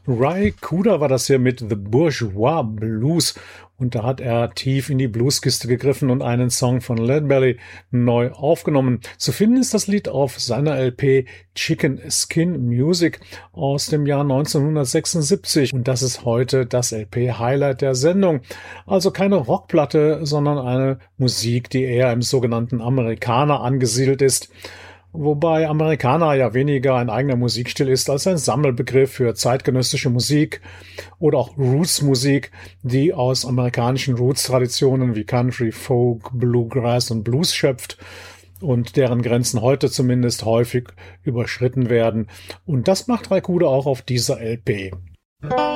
Ry Cooder war das hier mit The Bourgeois Blues. Und da hat er tief in die Blueskiste gegriffen und einen Song von Leadbelly neu aufgenommen. Zu finden ist das Lied auf seiner LP Chicken Skin Music aus dem Jahr 1976. Und das ist heute das LP-Highlight der Sendung. Also keine Rockplatte, sondern eine Musik, die eher im sogenannten Amerikaner angesiedelt ist. Wobei Amerikaner ja weniger ein eigener Musikstil ist als ein Sammelbegriff für zeitgenössische Musik oder auch Roots-Musik, die aus amerikanischen Roots-Traditionen wie Country, Folk, Bluegrass und Blues schöpft und deren Grenzen heute zumindest häufig überschritten werden. Und das macht Ry Cooder auch auf dieser LP.